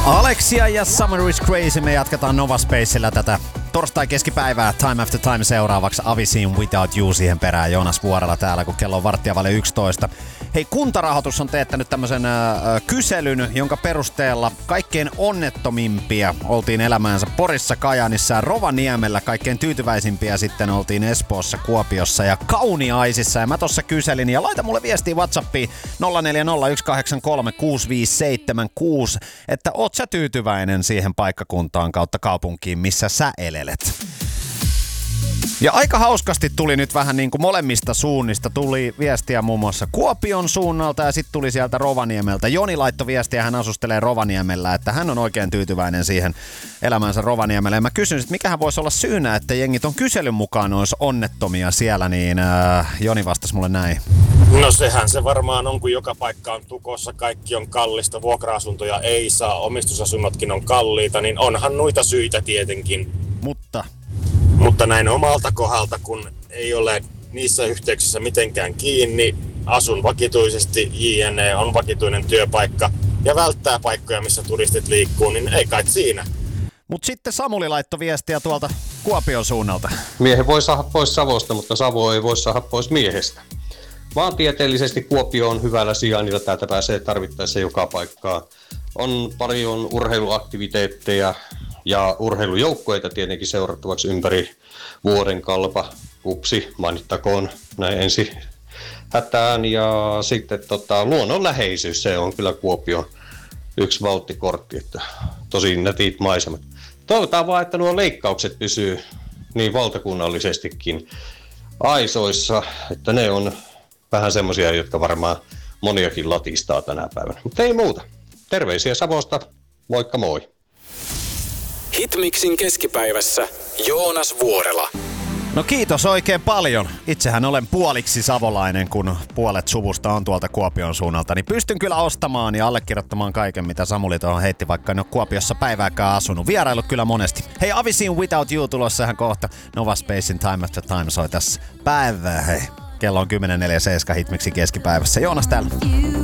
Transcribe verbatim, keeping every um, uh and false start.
Alexia ja Summer is Crazy. Me jatketaan Nova Spacella tätä torstai-keskipäivää. Time after time seuraavaksi Avicii Without You siihen perään. Joonas Vuorela täällä, kun kello on varttia vaille yksitoista. Hei, Kuntarahoitus on teettänyt tämmöisen äh, kyselyn, jonka perusteella kaikkein onnettomimpia oltiin elämäänsä Porissa, Kajaanissa ja Rovaniemellä. Kaikkein tyytyväisimpiä sitten oltiin Espoossa, Kuopiossa ja Kauniaisissa. Ja mä tossa kyselin ja laita mulle viestiä WhatsAppiin nolla neljä nolla yksi kahdeksan kolme kuusi viisi seitsemän kuusi, että oot sä tyytyväinen siihen paikkakuntaan kautta kaupunkiin, missä sä elelet. Ja aika hauskasti tuli nyt vähän niin kuin molemmista suunnista. Tuli viestiä muun muassa Kuopion suunnalta ja sitten tuli sieltä Rovaniemeltä. Joni laittoi viestiä, hän asustelee Rovaniemellä, että hän on oikein tyytyväinen siihen elämänsä Rovaniemellä. Ja mä kysyn, että mikähän voisi olla syynä, että jengit on kyselyn mukaan olisi onnettomia siellä, niin äh, Joni vastasi mulle näin. No sehän se varmaan on, kun joka paikka on tukossa, kaikki on kallista, vuokra-asuntoja ei saa, omistusasunnotkin on kalliita, niin onhan noita syitä tietenkin. Mutta... Mutta näin omalta kohdalta, kun ei ole niissä yhteyksissä mitenkään kiinni, asun vakituisesti, jne. On vakituinen työpaikka ja välttää paikkoja, missä turistit liikkuu, niin ei kai siinä. Mutta sitten Samuli laittoi viestiä tuolta Kuopion suunnalta. Miehen voi saada pois Savosta, mutta Savo ei voi saada pois miehestä. Maantieteellisesti Kuopio on hyvällä sijainnilla, täältä pääsee tarvittaessa joka paikkaan. On paljon urheiluaktiviteetteja ja urheilujoukkueita tietenkin seurattavaksi ympäri vuoden. Kalpa, Kupsi, mainittakoon näin ensi hätään. Ja sitten tota, luonnonläheisyys, se on kyllä Kuopion yksi valttikortti, että tosi netit maisemat. Toivotaan vaan, että nuo leikkaukset pysyy niin valtakunnallisestikin aisoissa, että ne on vähän semmoisia, jotka varmaan moniakin latistaa tänä päivänä. Mutta ei muuta. Terveisiä Savosta. Moikka moi. Hitmixin keskipäivässä Joonas Vuorela. No kiitos oikein paljon. Itsehän olen puoliksi savolainen, kun puolet suvusta on tuolta Kuopion suunnalta. Niin pystyn kyllä ostamaan ja allekirjoittamaan kaiken, mitä Samuli tuohon heitti, vaikka en ole Kuopiossa päivääkään asunut. Vierailut kyllä monesti. Hei, Avicii Without You tulossa ihan kohta. Nova Spacein Time After Time soi tässä päivää. Hei, kello on kymmenen neljä seitsemän Hitmixin keskipäivässä. Joonas täällä.